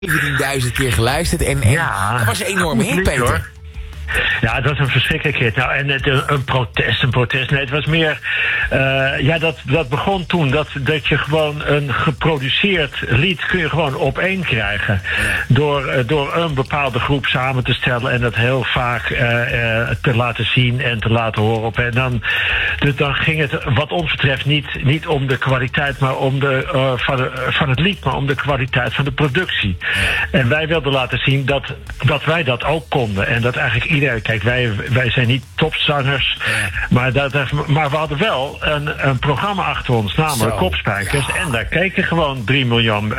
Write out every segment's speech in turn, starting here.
17.000 keer geluisterd en dat was een enorme hit, Peter. Hoor. Ja, het was een verschrikkelijke hit. Nou, en een protest. Nee, het was meer... dat begon toen dat je gewoon een geproduceerd lied kun je gewoon op één krijgen. Door een bepaalde groep samen te stellen en dat heel vaak te laten zien en te laten horen. En dan ging het wat ons betreft niet om de kwaliteit maar om van het lied, maar om de kwaliteit van de productie. En wij wilden laten zien dat wij dat ook konden. En dat eigenlijk iedereen... Kijk, wij zijn niet topzangers, maar we hadden wel een programma achter ons, namelijk Kopspijkers. Ja. En daar keken gewoon 3 miljoen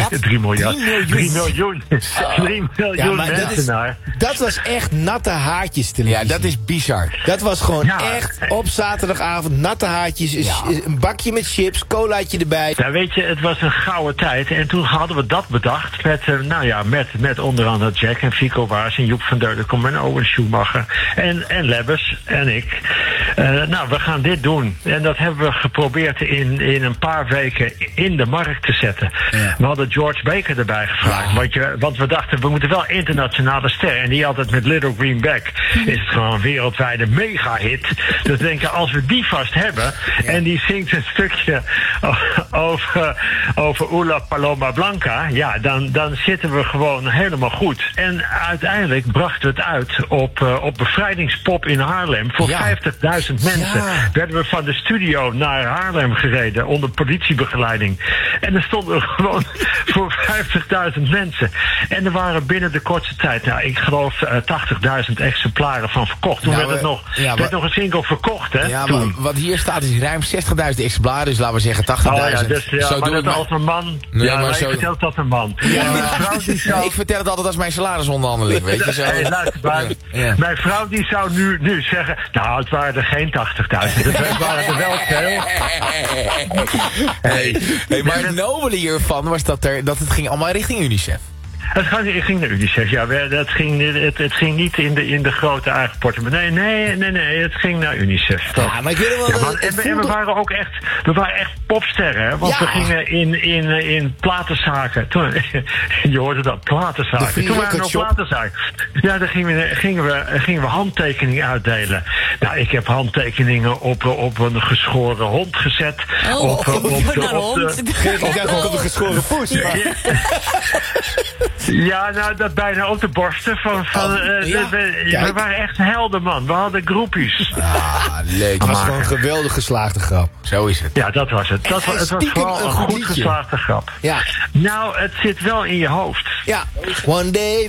mensen naar. Dat was echt natte haartjes televisie. Ja, dat is bizar. Dat was gewoon echt op zaterdagavond natte haartjes, een bakje met chips, colaatje erbij. Ja, weet je, het was een gouden tijd. En toen hadden we dat bedacht met onder andere Jack en Fico Waars en Joep van Deudekom en Owen Schumacher en Lebbes en ik. We gaan dit doen. En dat hebben we geprobeerd in een paar weken in de markt te zetten. Ja. We hadden George Baker erbij gevraagd. Want we dachten, we moeten wel internationale ster. En die altijd met Little Green Bag is het gewoon een wereldwijde mega-hit. Dus denken, als we die vast hebben en die zingt een stukje over Ula Paloma Blanca, dan zitten we gewoon helemaal goed. En uiteindelijk brachten we het uit op Bevrijdingspop in Haarlem voor 50.000 mensen. Ja. Werden we van de studio naar Haarlem gereden onder politiebegeleiding. En er stonden we gewoon voor 50.000 mensen. En er waren binnen de kortste tijd, ik geloof 80.000 exemplaren van verkocht. Toen werd nog een single verkocht, hè? Ja, maar wat hier staat is ruim 60.000 exemplaren, dus laten we zeggen 80.000. Zo maar dat als een man. Nee, maar ik vertel het als een man. Ik vertel het altijd als mijn salarisonderhandeling, weet je zo. Mijn vrouw die zou nu zeggen, het waren er geen 80.000. Het waren er wel veel. Maar het nobele hiervan was dat het ging allemaal richting UNICEF. Het ging naar UNICEF, ja. Het ging niet in de grote eigen portemonnee. Nee, het ging naar UNICEF. Toch? Ja, maar ik wil wel... en we waren ook echt popsterren, hè? Want we gingen in platenzaken. Toen, je hoorde dat, platenzaken. Toen waren er nog platenzaken. Ja, dan gingen we handtekeningen uitdelen. Nou, ik heb handtekeningen op een geschoren hond gezet. Op de geschoren poes. Ja, dat bijna op de borsten we waren echt helden, man. We hadden groepjes. Leuk. Het was gewoon een geweldig geslaagde grap. Zo is het. Ja, dat was het. Het was vooral een goed geslaagde grap. Ja. Nou, het zit wel in je hoofd. Ja. One day